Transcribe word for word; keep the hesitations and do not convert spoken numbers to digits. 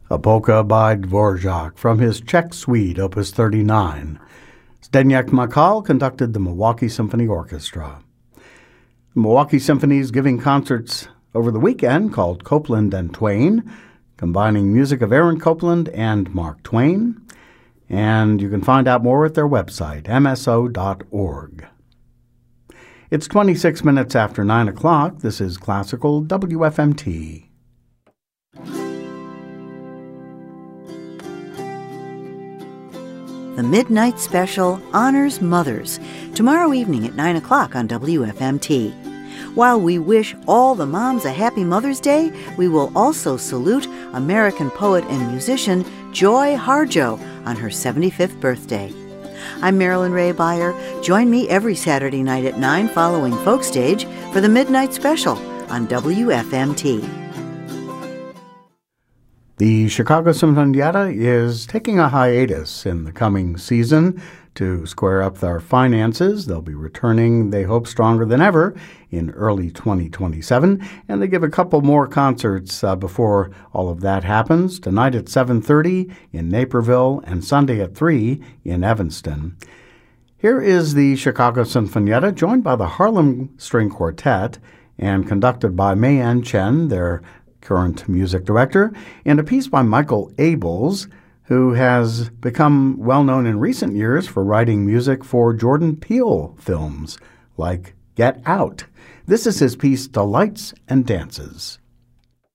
A polka by Dvorak from his Czech Suite, Opus thirty-nine. Zdeněk Makal conducted the Milwaukee Symphony Orchestra. The Milwaukee Symphony is giving concerts over the weekend called Copeland and Twain, combining music of Aaron Copland and Mark Twain. And you can find out more at their website, m s o dot org. It's twenty-six minutes after nine o'clock. This is Classical W F M T. The Midnight Special honors mothers, tomorrow evening at nine o'clock on W F M T. While we wish all the moms a happy Mother's Day, we will also salute American poet and musician Joy Harjo on her seventy-fifth birthday. I'm Marilyn Ray Beyer. Join me every Saturday night at nine following Folkstage for the Midnight Special on W F M T. The Chicago Sinfonietta is taking a hiatus in the coming season to square up their finances. They'll be returning, they hope, stronger than ever in early twenty twenty-seven, and they give a couple more concerts uh, before all of that happens. Tonight at seven thirty in Naperville and Sunday at three in Evanston. Here is the Chicago Sinfonietta, joined by the Harlem String Quartet and conducted by Mei-Ann Chen, their current music director, and a piece by Michael Abels, who has become well-known in recent years for writing music for Jordan Peele films like Get Out. This is his piece, Delights and Dances.